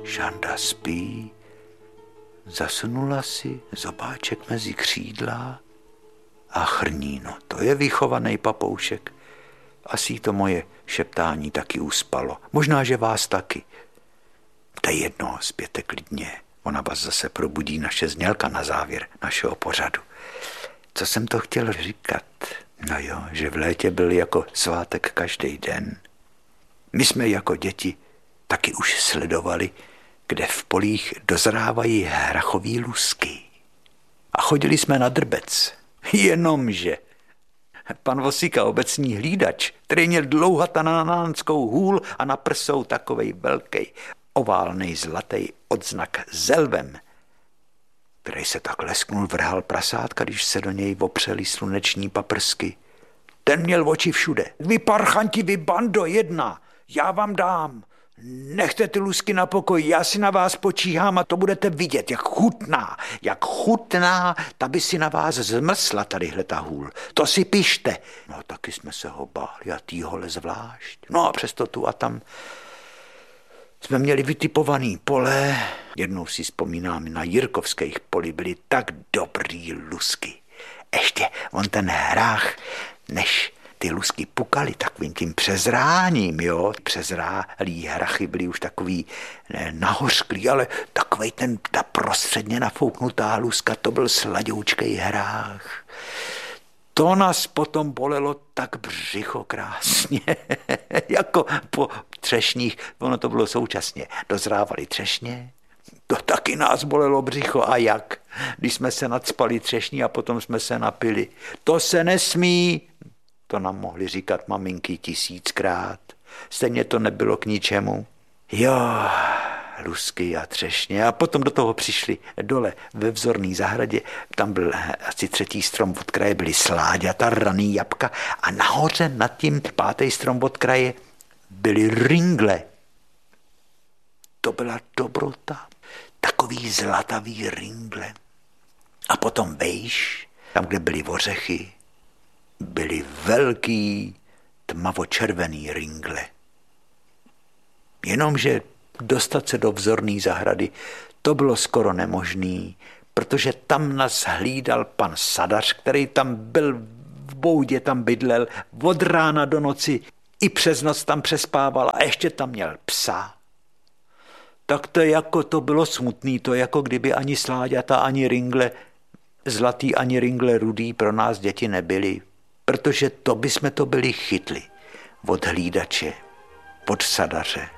Žanda spí, zasunula si zobáček mezi křídla a chrní, no to je vychovaný papoušek. Asi to moje šeptání taky uspalo. Možná, že vás taky. To je jedno, spěte klidně. Ona vás zase probudí, naše znělka na závěr našeho pořadu. Co jsem to chtěl říkat? No jo, že v létě byl jako svátek každý den. My jsme jako děti taky už sledovali, kde v polích dozrávají hrachový lusky. A chodili jsme na drbec. Jenomže pan Vosika, obecní hlídač, který měl dlouhatananánskou hůl a na prsou takovej velký oválnej zlatý odznak s lvem, který se tak lesknul, vrhal prasátka, když se do něj opřeli sluneční paprsky. Ten měl oči všude. Vy parchanti, vy bando jedna, já vám dám. Nechte ty lusky na pokoji, já si na vás počíhám a to budete vidět, jak chutná, ta by si na vás zmrsla tadyhle ta hůl. To si pište. No taky jsme se ho báli a týhole zvlášť. No a přesto tu a tam jsme měli vytipovaný pole. Jednou si vzpomínám, na Jirkovských poli byly tak dobrý lusky. Ještě on ten hrách, než ty lusky pukaly takovým tím přezráním, jo. Přezrálí hrachy byly už takový nahořklý, ale takovej ta prostředně nafouknutá luska, to byl sladoučkej hrách. To nás potom bolelo tak břicho krásně, jako po třešních, ono to bylo současně, dozrávali třešně, to taky nás bolelo břicho a jak, když jsme se nacpali třešní a potom jsme se napili. To se nesmí, to nám mohli říkat maminky 1000krát, stejně to nebylo k ničemu. Jo, lusky a třešně a potom do toho přišli dole ve vzorný zahradě, tam byl asi 3. strom od kraje, byly sláďata, raný jabka a nahoře nad tím 5. strom od kraje byly ringle. To byla dobrota, takový zlatavý ringle. A potom vejš, tam, kde byly ořechy, byly velký tmavočervený ringle. Jenomže dostat se do vzorný zahrady, to bylo skoro nemožný, protože tam nás hlídal pan Sadař, který tam byl v boudě, tam bydlel, od rána do noci, i přes noc tam přespával a ještě tam měl psa. Tak to bylo smutný, to jako kdyby ani sláďata, ani ringle zlatý, ani ringle rudý pro nás děti nebyly, protože to bychom to byli chytli od hlídače, od Sadaře.